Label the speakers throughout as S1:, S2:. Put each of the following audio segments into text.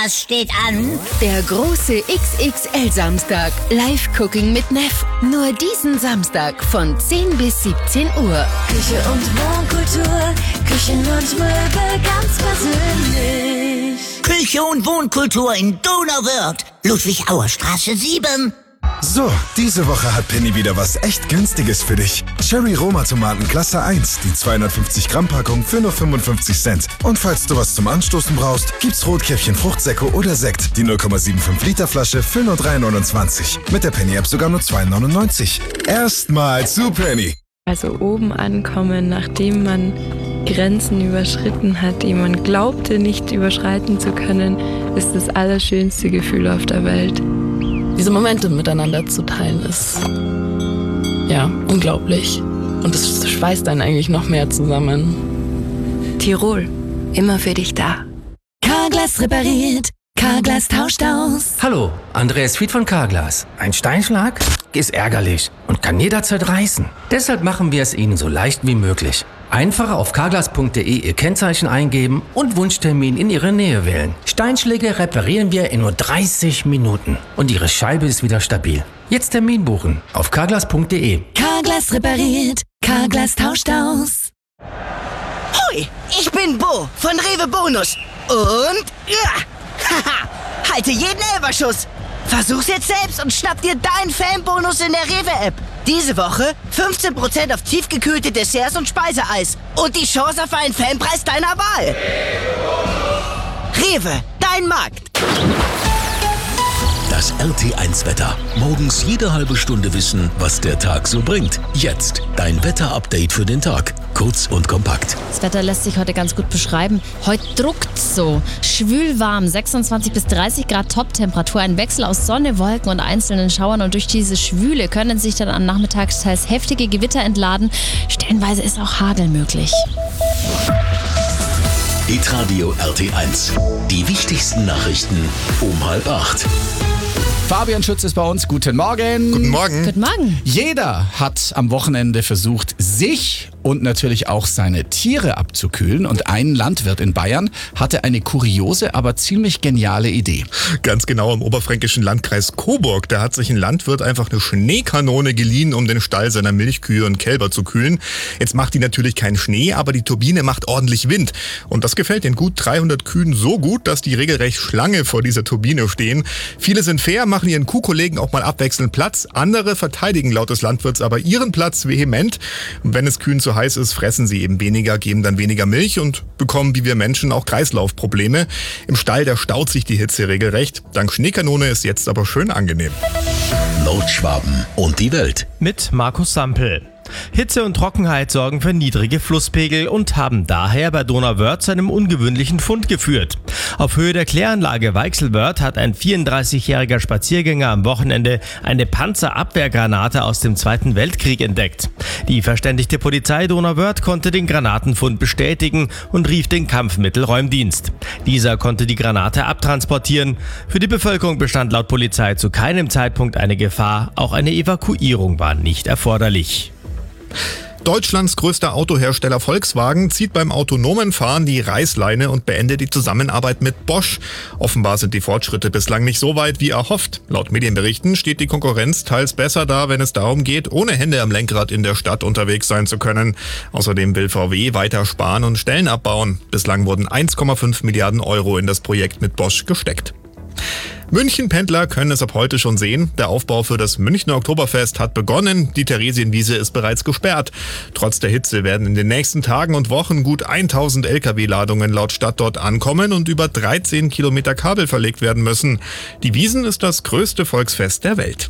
S1: was steht an?
S2: Der große XXL-Samstag. Live-Cooking mit Neff. Nur diesen Samstag von 10 bis 17 Uhr.
S3: Küche und Wohnkultur, Küchen und Möbel ganz persönlich.
S1: Küche und Wohnkultur in Donauwörth. Ludwig-Auer-Straße 7.
S4: So, diese Woche hat Penny wieder was echt Günstiges für dich. Cherry Roma Tomaten Klasse 1, die 250 Gramm Packung für nur 55 Cent. Und falls du was zum Anstoßen brauchst, gibt's Rotkäppchen Fruchtsäcke oder Sekt, die 0,75 Liter Flasche für nur 3,29. Mit der Penny App sogar nur 2,99. Erstmal zu Penny.
S5: Also oben ankommen, nachdem man Grenzen überschritten hat, die man glaubte nicht überschreiten zu können, ist das allerschönste Gefühl auf der Welt.
S6: Diese Momente miteinander zu teilen ist, ja, unglaublich. Und es schweißt einen eigentlich noch mehr zusammen.
S2: Tirol, immer für dich da.
S3: Carglass repariert, Carglass tauscht aus.
S7: Hallo, Andreas Fied von Carglass. Ein Steinschlag ist ärgerlich und kann jederzeit reißen. Deshalb machen wir es Ihnen so leicht wie möglich. Einfach auf carglass.de Ihr Kennzeichen eingeben und Wunschtermin in Ihre Nähe wählen. Steinschläge reparieren wir in nur 30 Minuten und Ihre Scheibe ist wieder stabil. Jetzt Termin buchen auf carglass.de.
S3: Carglass repariert, Carglass tauscht aus.
S8: Hui, ich bin Bo von Rewe Bonus. Und haha, halte jeden Elferschuss. Versuch's jetzt selbst und schnapp dir deinen Fanbonus in der Rewe-App. Diese Woche 15% auf tiefgekühlte Desserts und Speiseeis. Und die Chance auf einen Fanpreis deiner Wahl. Rewe, dein Markt.
S9: Das RT1-Wetter. Morgens jede halbe Stunde wissen, was der Tag so bringt. Jetzt dein Wetter-Update für den Tag. Kurz und kompakt.
S10: Das Wetter lässt sich heute ganz gut beschreiben. Heute druckt's so. Schwül warm, 26 bis 30 Grad Top-Temperatur. Ein Wechsel aus Sonne, Wolken und einzelnen Schauern. Und durch diese Schwüle können sich dann am Nachmittag teils heftige Gewitter entladen. Stellenweise ist auch Hagel möglich.
S9: Hitradio RT1. Die wichtigsten Nachrichten um 7:30.
S11: Fabian Schütz ist bei uns. Guten Morgen.
S4: Guten Morgen.
S10: Guten Morgen.
S11: Jeder hat am Wochenende versucht, sich und natürlich auch seine Tiere abzukühlen. Und ein Landwirt in Bayern hatte eine kuriose, aber ziemlich geniale Idee.
S12: Ganz genau im oberfränkischen Landkreis Coburg. Da hat sich ein Landwirt einfach eine Schneekanone geliehen, um den Stall seiner Milchkühe und Kälber zu kühlen. Jetzt macht die natürlich keinen Schnee, aber die Turbine macht ordentlich Wind. Und das gefällt den gut 300 Kühen so gut, dass die regelrecht Schlange vor dieser Turbine stehen. Viele sind fair, machen ihren Kuhkollegen auch mal abwechselnd Platz. Andere verteidigen laut des Landwirts aber ihren Platz vehement. Und wenn es Kühen zu heiß ist, fressen sie eben weniger, geben dann weniger Milch und bekommen wie wir Menschen auch Kreislaufprobleme. Im Stall, da staut sich die Hitze regelrecht. Dank Schneekanone ist jetzt aber schön angenehm.
S9: Nordschwaben und die Welt.
S13: Mit Markus Sampel. Hitze und Trockenheit sorgen für niedrige Flusspegel und haben daher bei Donauwörth zu einem ungewöhnlichen Fund geführt. Auf Höhe der Kläranlage Weichselwörth hat ein 34-jähriger Spaziergänger am Wochenende eine Panzerabwehrgranate aus dem Zweiten Weltkrieg entdeckt. Die verständigte Polizei Donauwörth konnte den Granatenfund bestätigen und rief den Kampfmittelräumdienst. Dieser konnte die Granate abtransportieren. Für die Bevölkerung bestand laut Polizei zu keinem Zeitpunkt eine Gefahr. Auch eine Evakuierung war nicht erforderlich.
S12: Deutschlands größter Autohersteller Volkswagen zieht beim autonomen Fahren die Reißleine und beendet die Zusammenarbeit mit Bosch. Offenbar sind die Fortschritte bislang nicht so weit wie erhofft. Laut Medienberichten steht die Konkurrenz teils besser da, wenn es darum geht, ohne Hände am Lenkrad in der Stadt unterwegs sein zu können. Außerdem will VW weiter sparen und Stellen abbauen. Bislang wurden 1,5 Milliarden Euro in das Projekt mit Bosch gesteckt. München-Pendler können es ab heute schon sehen. Der Aufbau für das Münchner Oktoberfest hat begonnen. Die Theresienwiese ist bereits gesperrt. Trotz der Hitze werden in den nächsten Tagen und Wochen gut 1000 Lkw-Ladungen laut Stadt dort ankommen und über 13 Kilometer Kabel verlegt werden müssen. Die Wiesn ist das größte Volksfest der Welt.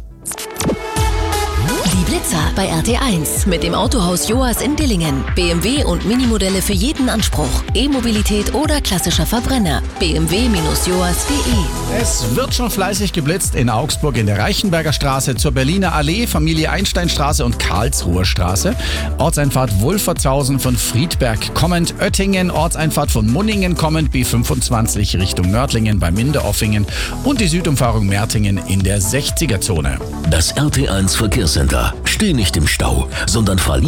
S2: Die Blitzer bei RT1 mit dem Autohaus Joas in Dillingen. BMW und Minimodelle für jeden Anspruch. E-Mobilität oder klassischer Verbrenner. bmw-joas.de.
S11: Es wird schon fleißig geblitzt in Augsburg in der Reichenberger Straße, zur Berliner Allee, Familie Einsteinstraße und Karlsruher Straße. Ortseinfahrt Wolfertshausen von Friedberg kommend, Oettingen, Ortseinfahrt von Munningen kommend, B25 Richtung Nördlingen bei Minderoffingen und die Südumfahrung Mertingen in der 60er-Zone.
S9: Das RT1 Verkehrscenter. Steh nicht im Stau, sondern fahr